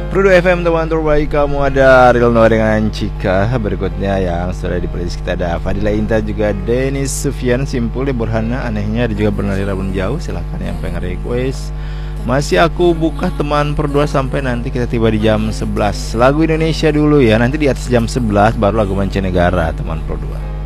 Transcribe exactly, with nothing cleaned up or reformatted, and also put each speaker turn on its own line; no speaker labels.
Prudo F M teman terbaik kamu, ada Real Noah dengan Cika. Berikutnya yang sudah di playlist kita ada Fadila Inta, juga Dennis Sufyan, Simpul, Burhana, anehnya, ada juga Bernardi Rabun Jauh. Silahkan yang pengen request. Masih aku buka teman per dua sampai nanti kita tiba di jam sebelas. Lagu Indonesia dulu ya, nanti di atas jam sebelas baru lagu mancanegara teman per dua.